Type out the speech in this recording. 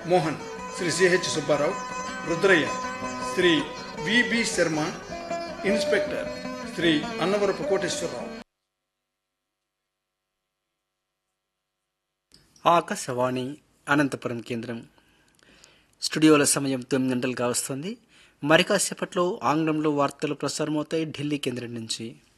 Mohan Shri CH Subbarao, Rudrayya Shri VB Sharma, inspector Shri Annavarapu Koteswararao. Akashvani Anantapuram కేంద్రం. స్టూడియోల సమయం 9 గంటలుగా వస్తుంది. మరి కాసేపట్లో ఆంగ్లంలో వార్తలు ప్రసారమవుతాయి ఢిల్లీ కేంద్రం నుంచి.